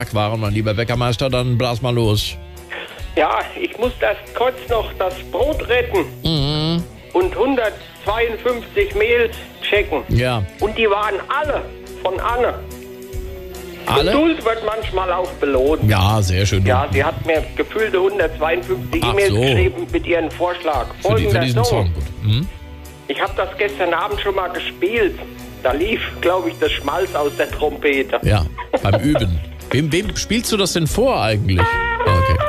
waren, mein lieber Bäckermeister, dann blas mal los. Ja, ich muss erst kurz noch das Brot retten und 152 Mehl checken. Ja. Und die waren alle von Anne. Alle? Geduld wird manchmal auch belohnt. Ja, sehr schön. Ja, sie hat mir gefühlte 152 Ach E-Mails so. geschrieben mit ihrem Vorschlag. Für Folgender diesen Song. Gut. Ich habe das gestern Abend schon mal gespielt. Da lief, glaube ich, das Schmalz aus der Trompete. Ja, beim Üben. Wem spielst du das denn vor eigentlich? Okay.